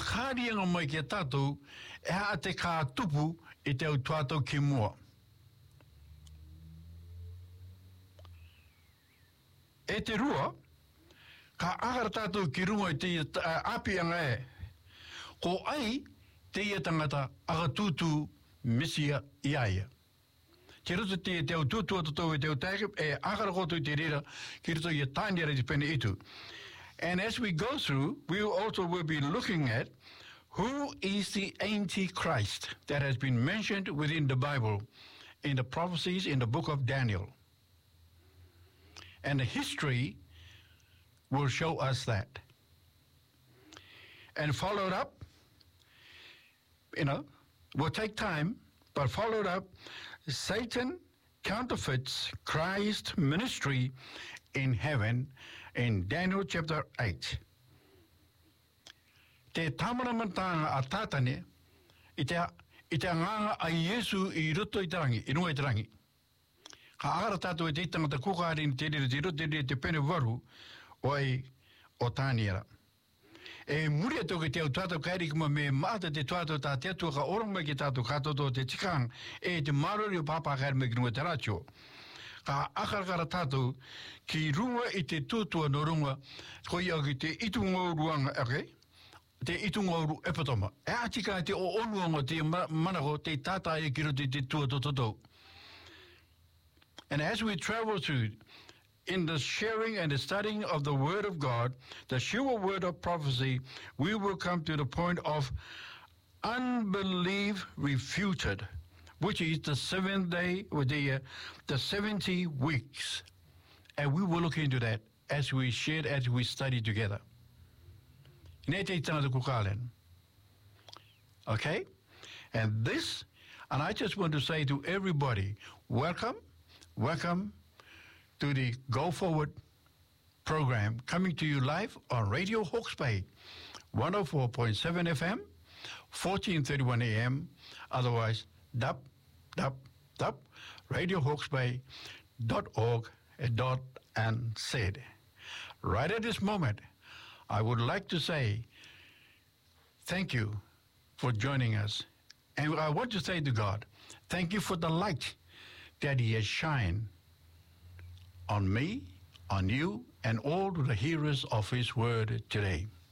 whakārianga mai ki a tātou, e a te kā tupu i te au tuatou ki mua. E te rua, ka ahara tātou ki runga i te apianga e, ko ai te ia tangata agatūtū misia i aia. Te ruto te au tūtua tatou e te au tāke, e ahara koto i te rira, ki ruto i a tāniara i te pene itu. And as we go through, we also will be looking at who is the Antichrist that has been mentioned within the Bible, in the prophecies in the book of Daniel. And the history will show us that. And followed up, will take time, but followed up, Satan counterfeits Christ's ministry in heaven in Daniel chapter 8. Te tamaramatanga a tātane, i te nganga a Yesu i roto i tarangi, i nua i tarangi. Ka agara tātou e te tangata kukahari ni te rira, te pene waru o tāniera. E muri atu ki te au tātou kairi kuma me maata te tātou tā te atua ka orong mai ki tātou katoto te tikang e te marori o pāpā kairi mai ki nua te rātio. Ka akarakara tātou ki runga i te tūtua no runga koi au ki te itu ngauruanga, okay? Te itu ngauru epatoma. E atika te o onuanga te manako te tātai e ki rote te tua tototou. And as we travel through in the sharing and the studying of the Word of God, the sure word of prophecy, we will come to the point of unbelief refuted, which is the seventh day, or the 70 weeks. And we will look into that as we share, as we study together. Okay? And I just want to say to everybody, welcome to the Go Forward program, coming to you live on Radio Hawke's Bay, 104.7 FM, 1431 AM, otherwise radiohawksbay.org.nz. Right at this moment, I would like to say thank you for joining us. And I want to say to God, thank you for the light that He has shined on me, on you, and all the hearers of His word today.